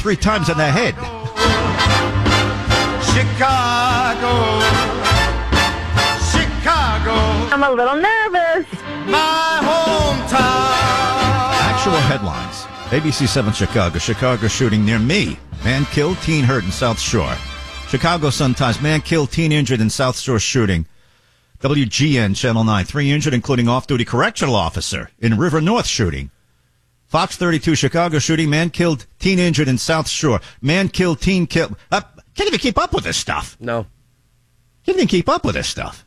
3 times in the head. Chicago, Chicago. I'm a little nervous. My hometown. Actual headlines. ABC 7 Chicago. Chicago shooting near me. Man killed, teen hurt in South Shore. Chicago Sun-Times. Man killed, teen injured in South Shore shooting. WGN Channel 9. 3 injured, including off-duty correctional officer in River North shooting. Fox 32 Chicago shooting. Man killed, teen injured in South Shore. Man killed, teen killed. Can't even keep up with this stuff. No. Can't even keep up with this stuff.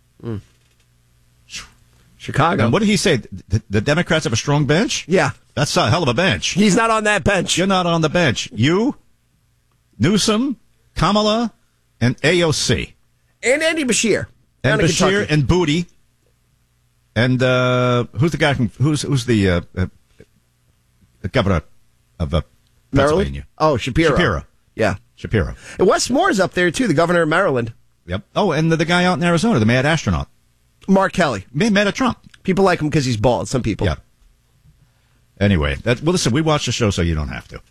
Chicago. And what did he say? The Democrats have a strong bench? Yeah. That's a hell of a bench. He's not on that bench. You're not on the bench. You, Newsom, Kamala, and AOC. And Andy Bashir. And Bashir and Booty. And who's the guy from, who's the governor of Pennsylvania? Maryland? Oh, Shapiro. Yeah. Shapiro. And Wes Moore's up there, too, the governor of Maryland. Yep. Oh, and the guy out in Arizona, the mad astronaut. Mark Kelly. Mad at Trump. People like him because he's bald. Some people. Yeah. Anyway, well, listen, we watch the show so you don't have to.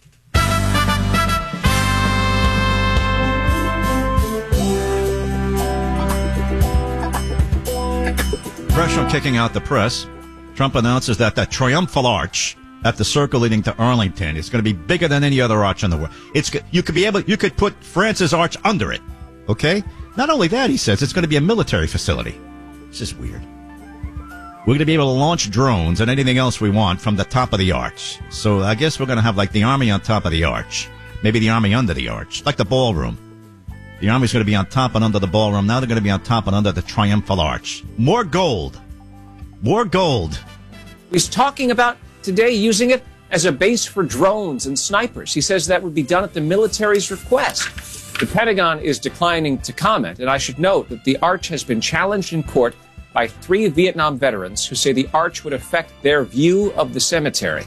Fresh on Kicking Out the Press, Trump announces that the triumphal arch at the circle leading to Arlington is going to be bigger than any other arch in the world. You could put France's arch under it. Okay? Not only that, he says, it's going to be a military facility. It's just weird. We're going to be able to launch drones and anything else we want from the top of the arch. So I guess we're going to have like the Army on top of the arch. Maybe the Army under the arch. Like the ballroom. The Army's going to be on top and under the ballroom. Now they're going to be on top and under the triumphal arch. More gold. More gold. He's talking about today using it as a base for drones and snipers. He says that would be done at the military's request. The Pentagon is declining to comment, and I should note that the arch has been challenged in court by 3 Vietnam veterans who say the arch would affect their view of the cemetery.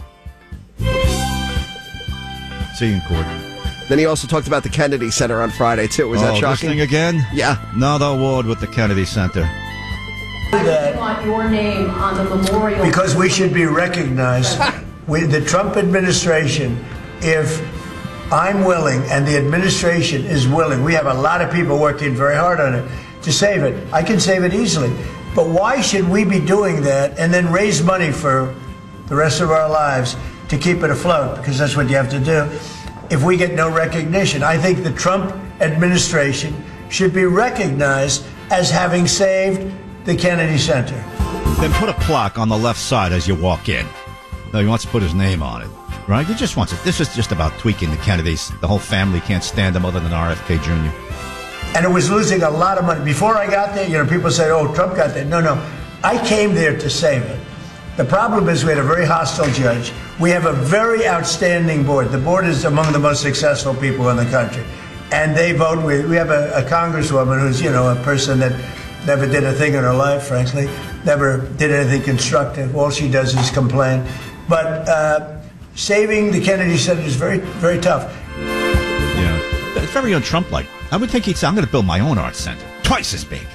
See you in court. Then he also talked about the Kennedy Center on Friday, too. Was that shocking? This thing again? Yeah. Another award with the Kennedy Center. Why do you want your name on the memorial? Because we should be recognized. The Trump administration, if I'm willing and the administration is willing, we have a lot of people working very hard on it to save it. I can save it easily. But why should we be doing that and then raise money for the rest of our lives to keep it afloat? Because that's what you have to do. If we get no recognition, I think the Trump administration should be recognized as having saved the Kennedy Center. Then put a plaque on the left side as you walk in. No, he wants to put his name on it, right? He just wants it. This is just about tweaking the Kennedys. The whole family can't stand them other than RFK Jr. And it was losing a lot of money. Before I got there, people said, oh, Trump got there. No. I came there to save it. The problem is we had a very hostile judge. We have a very outstanding board. The board is among the most successful people in the country. And they vote. We have a congresswoman who's, a person that never did a thing in her life, frankly. Never did anything constructive. All she does is complain. But saving the Kennedy Center is very, very tough. Yeah. It's very un-Trump-like. I would think he'd say, I'm going to build my own art center. Twice as big.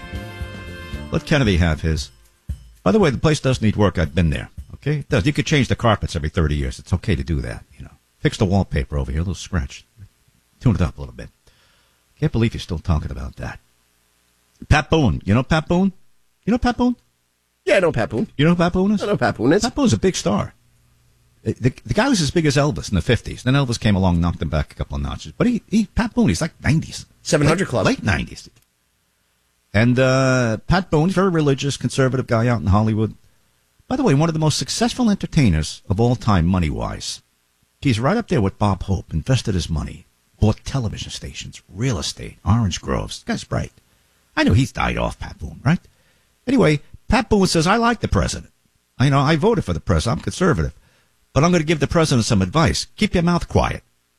Let Kennedy have his. By the way, the place does need work. I've been there. Okay? It does. You could change the carpets every 30 years. It's okay to do that, Fix the wallpaper over here, a little scratch. Tune it up a little bit. Can't believe you're still talking about that. Pat Boone. You know Pat Boone? You know Pat Boone? Yeah, I know Pat Boone. You know who Pat Boone is? I know Pat Boone is. Pat Boone's a big star. The guy was as big as Elvis in the 50s. Then Elvis came along and knocked him back a couple of notches. But Pat Boone, he's like 90s. 700 Club. Late 90s. And Pat Boone, very religious, conservative guy out in Hollywood. By the way, one of the most successful entertainers of all time, money-wise. He's right up there with Bob Hope. Invested his money. Bought television stations, real estate, orange groves. This guy's bright. I know he's died off, Pat Boone, right? Anyway, Pat Boone says, I like the president. I voted for the president. I'm conservative. But I'm going to give the president some advice. Keep your mouth quiet.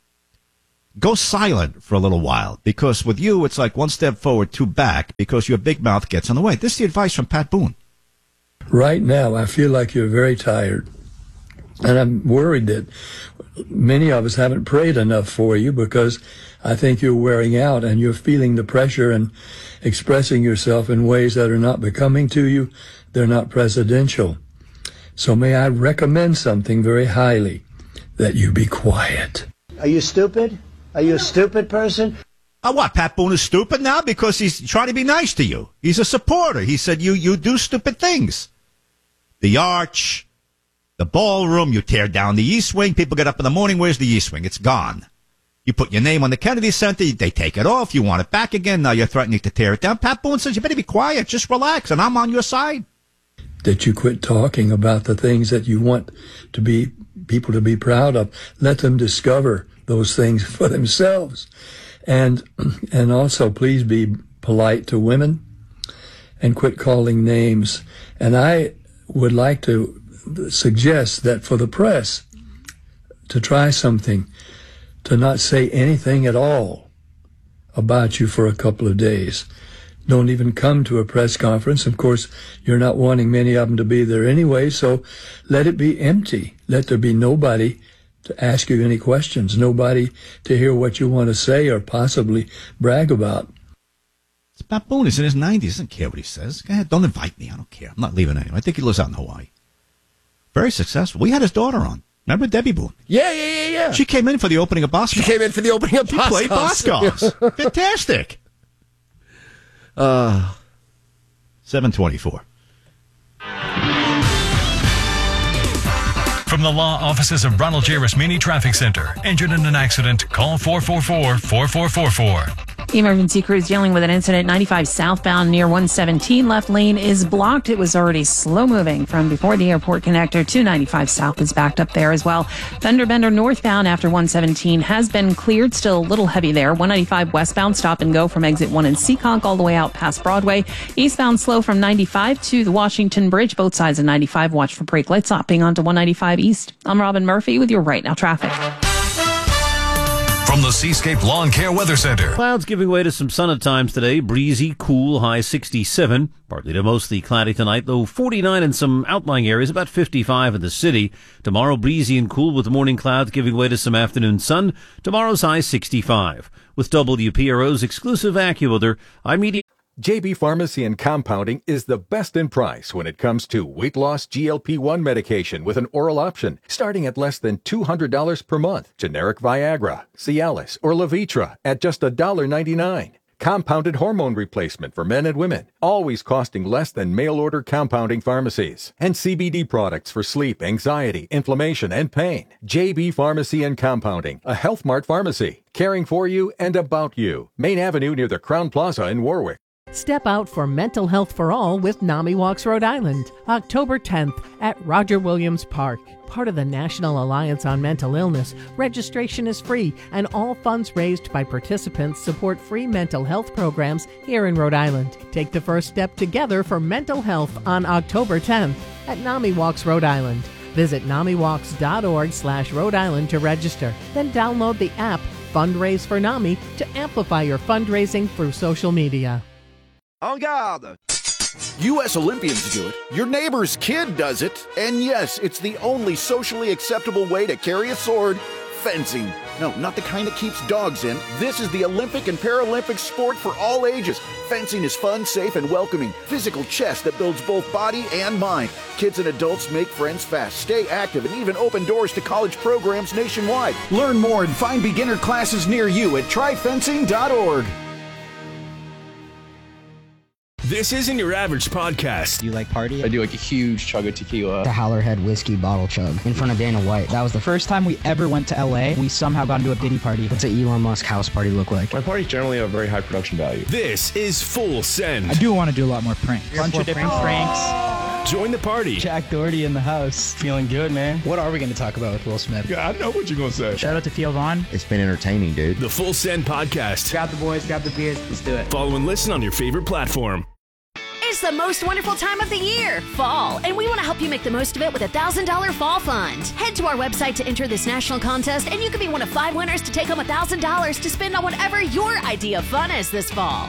Go silent for a little while, because with you, it's like one step forward, 2 back, because your big mouth gets in the way. This is the advice from Pat Boone. Right now, I feel like you're very tired. And I'm worried that many of us haven't prayed enough for you, because I think you're wearing out and you're feeling the pressure and expressing yourself in ways that are not becoming to you. They're not presidential. So may I recommend something very highly, that you be quiet. Are you stupid? Are you a stupid person? What, Pat Boone is stupid now because he's trying to be nice to you? He's a supporter. He said you do stupid things. The arch, the ballroom, you tear down the East Wing. People get up in the morning, where's the East Wing? It's gone. You put your name on the Kennedy Center, they take it off. You want it back again, now you're threatening to tear it down. Pat Boone says you better be quiet, just relax, and I'm on your side. That you quit talking about the things that you want to be people to be proud of. Let them discover those things for themselves. And also, please be polite to women and quit calling names. And I would like to suggest that for the press to try something, to not say anything at all about you for a couple of days. Don't even come to a press conference. Of course, you're not wanting many of them to be there anyway, so let it be empty. Let there be nobody to ask you any questions, nobody to hear what you want to say or possibly brag about. It's Pat Boone. He's in his 90s. He doesn't care what he says. Go ahead, don't invite me. I don't care. I'm not leaving anyway. I think he lives out in Hawaii. Very successful. We had his daughter on. Remember Debbie Boone? Yeah. She came in for the opening of Boscov's. She played Boscov's. Fantastic. 7:24. From the law offices of Ronald J. Rasmini Traffic Center. Injured in an accident? Call 444-4444. Emergency crews dealing with an incident 95 southbound near 117. Left lane is blocked. It was already slow moving from before the airport connector to 95 south is backed up there as well. Fender bender northbound after 117 has been cleared. Still a little heavy there. 195 westbound stop and go from exit 1 in Seekonk all the way out past Broadway. Eastbound slow from 95 to the Washington Bridge. Both sides of 95. Watch for brake lights stopping onto 195 east. I'm Robin Murphy with your Right Now traffic. From the Seascape Lawn Care Weather Center. Clouds giving way to some sun at times today. Breezy, cool, high 67. Partly to mostly cloudy tonight, though 49 in some outlying areas, about 55 in the city. Tomorrow, breezy and cool with morning clouds giving way to some afternoon sun. Tomorrow's high 65. With WPRO's exclusive AccuWeather, I'm Media. JB Pharmacy and Compounding is the best in price when it comes to weight loss GLP-1 medication with an oral option, starting at less than $200 per month. Generic Viagra, Cialis, or Levitra at just $1.99. Compounded hormone replacement for men and women, always costing less than mail-order compounding pharmacies. And CBD products for sleep, anxiety, inflammation, and pain. JB Pharmacy and Compounding, a Health Mart pharmacy, caring for you and about you. Main Avenue near the Crown Plaza in Warwick. Step out for Mental Health for All with NAMI Walks Rhode Island, October 10th at Roger Williams Park. Part of the National Alliance on Mental Illness, registration is free and all funds raised by participants support free mental health programs here in Rhode Island. Take the first step together for mental health on October 10th at NAMI Walks Rhode Island. Visit NAMIWalks.org/Rhode Island to register. Then download the app Fundraise for NAMI to amplify your fundraising through social media. En garde! U.S. Olympians do it, your neighbor's kid does it, and yes, it's the only socially acceptable way to carry a sword, fencing. No, not the kind that keeps dogs in. This is the Olympic and Paralympic sport for all ages. Fencing is fun, safe, and welcoming. Physical chess that builds both body and mind. Kids and adults make friends fast, stay active, and even open doors to college programs nationwide. Learn more and find beginner classes near you at tryfencing.org. This isn't your average podcast. Do you like party? I do like a huge chug of tequila. The Howlerhead whiskey bottle chug in front of Dana White. That was the first time we ever went to LA. We somehow got into a Diddy party. What's an Elon Musk house party look like? My parties generally have very high production value. This is Full Send. I do want to do a lot more pranks. A bunch of different pranks. Join the party. Jack Doherty in the house. Feeling good, man. What are we going to talk about with Will Smith? Yeah, I know what you're going to say. Shout out to Theo Vaughn. It's been entertaining, dude. The Full Send podcast. Grab the boys, grab the beers. Let's do it. Follow and listen on your favorite platform. It's the most wonderful time of the year, fall, and we want to help you make the most of it with a $1,000 fall fund. Head to our website to enter this national contest, and you could be one of 5 winners to take home $1,000 to spend on whatever your idea of fun is this fall.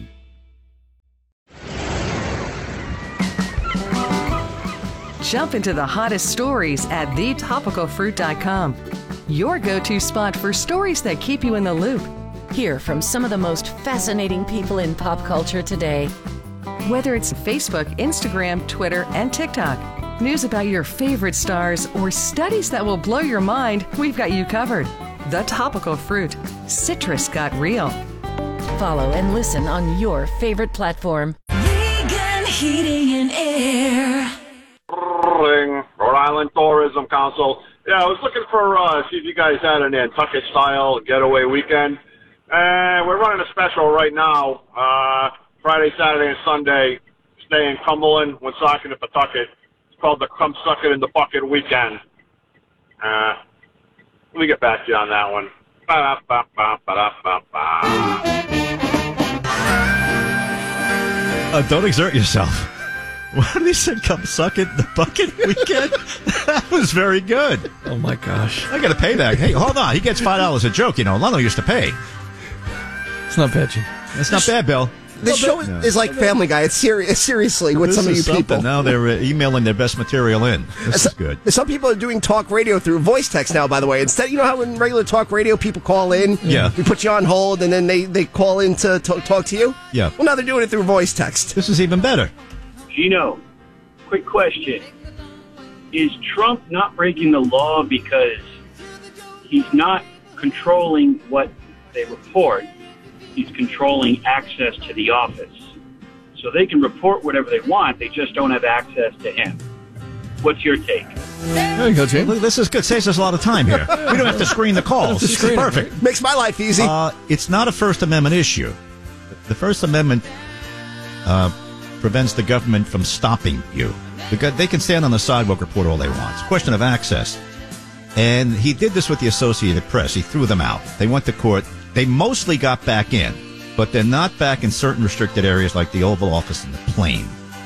Jump into the hottest stories at thetopicalfruit.com. Your go-to spot for stories that keep you in the loop. Hear from some of the most fascinating people in pop culture today. Whether it's Facebook, Instagram, Twitter, and TikTok, news about your favorite stars, or studies that will blow your mind, we've got you covered. The Topical Fruit. Citrus got real. Follow and listen on your favorite platform. Vegan Heating and Air. Rhode Island Tourism Council. Yeah, I was looking for, see if you guys had a Nantucket-style getaway weekend. And we're running a special right now, Friday, Saturday, and Sunday. Stay in Cumberland, Woonsocket, and Pawtucket. It's called the Come Suck It in the Bucket Weekend. Let me get back to you on that one. Don't exert yourself. What did he say? Come suck it in the bucket weekend? That was very good. Oh, my gosh. I got to pay that. Hey, hold on. He gets $5 a joke. You know, Leno used to pay. It's not bad, Gene. It's not bad, Bill. This show is like Family Guy. It's seriously with some of you people. Now they're emailing their best material in. This is good. Some people are doing talk radio through voice text now, by the way. Instead, you know how in regular talk radio people call in? Yeah. We put you on hold, and then they call in to talk to you? Yeah. Well, now they're doing it through voice text. This is even better. Gino, quick question. Is Trump not breaking the law because he's not controlling what they report? He's controlling access to the office. So they can report whatever they want, they just don't have access to him. What's your take? There you go, Jane. Look, this is good. Saves us a lot of time here. We don't have to screen the calls. This is perfect. Makes my life easy. It's not a First Amendment issue. The First Amendment prevents the government from stopping you. They can stand on the sidewalk, report all they want. It's a question of access. And he did this with the Associated Press. He threw them out. They went to court. They mostly got back in, but they're not back in certain restricted areas like the Oval Office and the plane.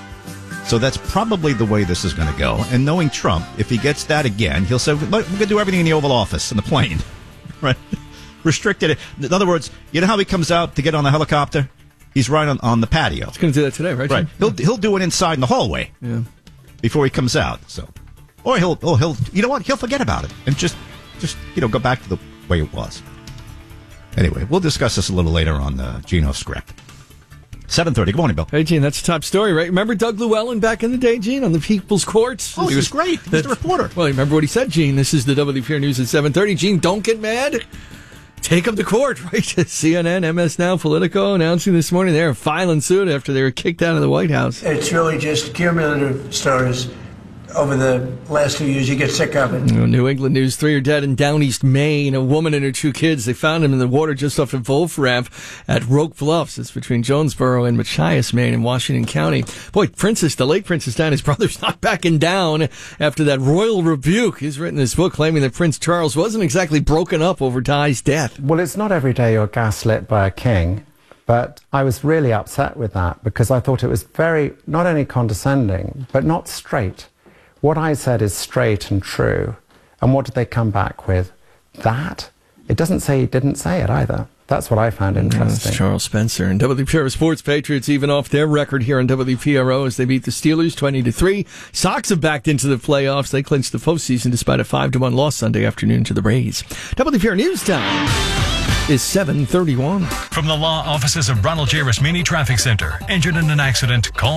So that's probably the way this is going to go. And knowing Trump, if he gets that again, he'll say, we're going to do everything in the Oval Office and the plane. Right? Restricted. In other words, you know how he comes out to get on the helicopter? He's right on the patio. He's going to do that today, right? Right. He'll do it inside in the hallway. Yeah. Before he comes out. So, or he'll you know what? He'll forget about it and just go back to the way it was. Anyway, we'll discuss this a little later on the Gino script. 7:30. Good morning, Bill. Hey, Gene, that's a top story, right? Remember Doug Llewellyn back in the day, Gene, on the People's Courts? Oh, he was great. He was the reporter. Well, remember what he said, Gene? This is the WPR News at 7:30. Gene, don't get mad. Take him to court, right? CNN, MS Now, Politico announcing this morning they're filing suit after they were kicked out of the White House. It's really just cumulative stories. Over the last 2 years, you get sick of it. New England News, 3 are dead in Down East, Maine. A woman and her 2 kids, they found them in the water just off of Wolf Ramp at Roque Bluffs. It's between Jonesboro and Machias, Maine in Washington County. Boy, the late Princess Diana's brother's not backing down after that royal rebuke. He's written this book claiming that Prince Charles wasn't exactly broken up over Di's death. Well, it's not every day you're gaslit by a king. But I was really upset with that because I thought it was very, not only condescending, but not straight. What I said is straight and true. And what did they come back with? That? It doesn't say he didn't say it either. That's what I found interesting. That's Charles Spencer. And WPRO Sports Patriots even off their record here on WPRO as they beat the Steelers 20-3. Sox have backed into the playoffs. They clinched the postseason despite a 5-1 loss Sunday afternoon to the Rays. WPRO News Time is 7:31. From the law offices of Ronald J. Rasmini Traffic Center. Injured in an accident? Call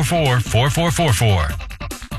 444-4444.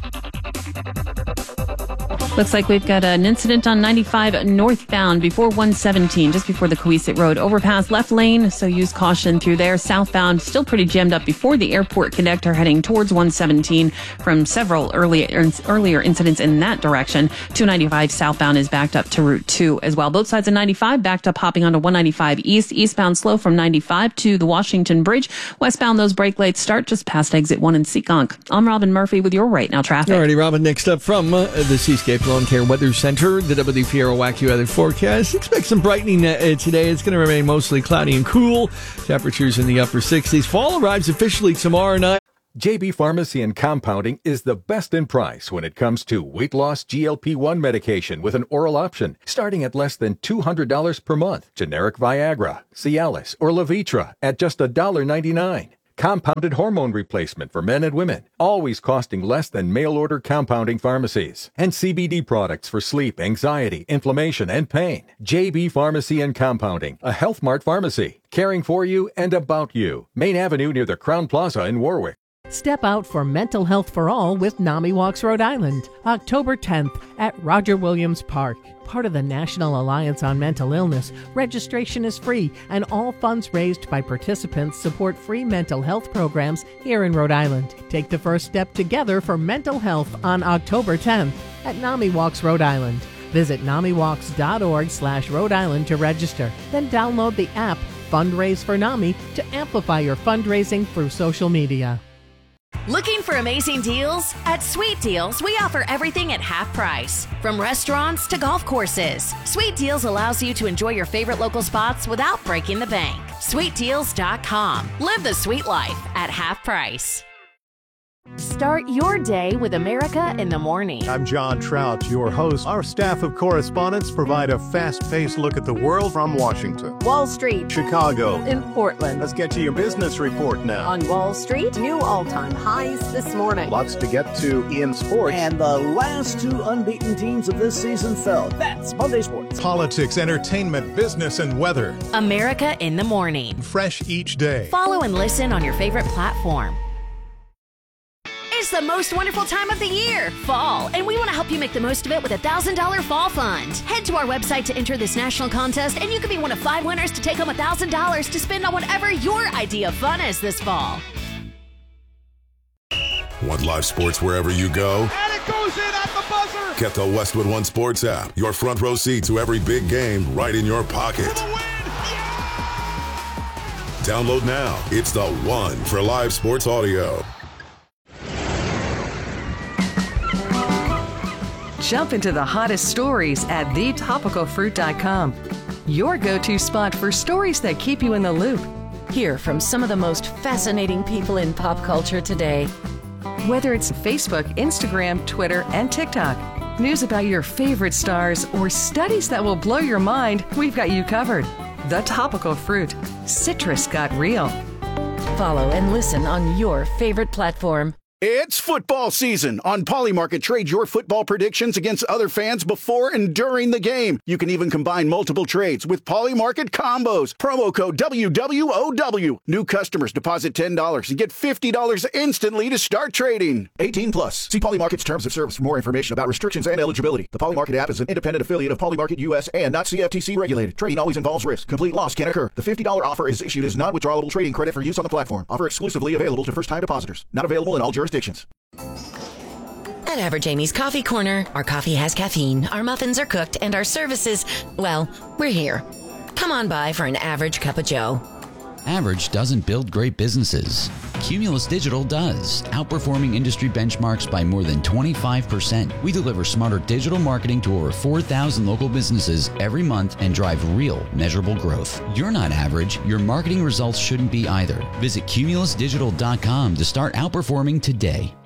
Looks like we've got an incident on 95 northbound before 117, just before the Cohesive Road overpass, left lane, so use caution through there. Southbound, still pretty jammed up before the airport connector heading towards 117 from several earlier incidents in that direction. 295 southbound is backed up to Route 2 as well. Both sides of 95 backed up hopping onto 195 east. Eastbound slow from 95 to the Washington Bridge. Westbound, those brake lights start just past exit 1 in Seekonk. I'm Robin Murphy with your Right Now traffic. Alrighty, Robin, next up from the Seascape Lawn Care Weather Center, the WPRO AccuWeather forecast. Expect some brightening today. It's going to remain mostly cloudy and cool. Temperatures in the upper 60s. Fall arrives officially tomorrow night. JB Pharmacy and Compounding is the best in price when it comes to weight loss GLP-1 medication with an oral option, starting at less than $200 per month. Generic Viagra, Cialis, or Levitra at just $1.99. Compounded hormone replacement for men and women, always costing less than mail-order compounding pharmacies. And CBD products for sleep, anxiety, inflammation, and pain. JB Pharmacy and Compounding, a Health Mart pharmacy, caring for you and about you. Main Avenue near the Crowne Plaza in Warwick. Step out for mental health for all with NAMI Walks Rhode Island, October 10th at Roger Williams Park. Part of the National Alliance on Mental Illness, registration is free and all funds raised by participants support free mental health programs here in Rhode Island. Take the first step together for mental health on October 10th at NAMI Walks Rhode Island. Visit NAMIWalks.org/Rhode Island to register. Then download the app Fundraise for NAMI to amplify your fundraising through social media. Looking for amazing deals? At Sweet Deals, we offer everything at half price. From restaurants to golf courses, Sweet Deals allows you to enjoy your favorite local spots without breaking the bank. SweetDeals.com. Live the sweet life at half price. Start your day with America in the Morning. I'm John Trout, your host. Our staff of correspondents provide a fast-paced look at the world from Washington, Wall Street, Chicago, in Portland. Let's get to your business report now. On Wall Street, new all-time highs this morning. Lots to get to in sports. And the last two unbeaten teams of this season fell. That's Monday Sports. Politics, entertainment, business, and weather. America in the Morning. Fresh each day. Follow and listen on your favorite platform. It's the most wonderful time of the year, fall, and we want to help you make the most of it with a $1,000 fall fund. Head to our website to enter this national contest, and you could be one of 5 winners to take home $1,000 to spend on whatever your idea of fun is this fall. Want live sports wherever you go? And it goes in at the buzzer! Get the Westwood One Sports app. Your front row seat to every big game right in your pocket. Download now. It's the one for live sports audio. Jump into the hottest stories at thetopicalfruit.com. Your go-to spot for stories that keep you in the loop. Hear from some of the most fascinating people in pop culture today. Whether it's Facebook, Instagram, Twitter, and TikTok, news about your favorite stars, or studies that will blow your mind, we've got you covered. The Topical Fruit. Citrus got real. Follow and listen on your favorite platform. It's football season. On Polymarket, trade your football predictions against other fans before and during the game. You can even combine multiple trades with Polymarket combos. Promo code WWOW. New customers deposit $10 and get $50 instantly to start trading. 18 plus. See Polymarket's terms of service for more information about restrictions and eligibility. The Polymarket app is an independent affiliate of Polymarket US and not CFTC regulated. Trading always involves risk. Complete loss can occur. The $50 offer is issued as non-withdrawable trading credit for use on the platform. Offer exclusively available to first-time depositors. Not available in all jurisdictions. At Average Amy's Coffee Corner, our coffee has caffeine, our muffins are cooked, and our services, well, we're here. Come on by for an average cup of joe. Average doesn't build great businesses. Cumulus Digital does, outperforming industry benchmarks by more than 25%. We deliver smarter digital marketing to over 4,000 local businesses every month and drive real, measurable growth. You're not average. Your marketing results shouldn't be either. Visit cumulusdigital.com to start outperforming today.